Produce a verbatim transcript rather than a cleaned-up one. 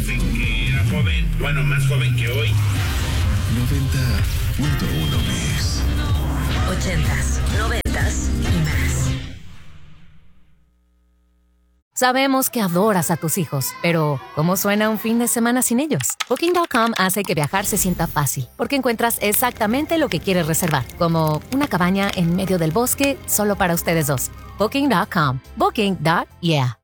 hace que era joven, bueno, más joven que hoy. noventa punto uno Mix. Ochentas, noventas y más. Sabemos que adoras a tus hijos, pero ¿cómo suena un fin de semana sin ellos? Booking punto com hace que viajar se sienta fácil, porque encuentras exactamente lo que quieres reservar, como una cabaña en medio del bosque solo para ustedes dos. Booking punto com. Booking. Yeah.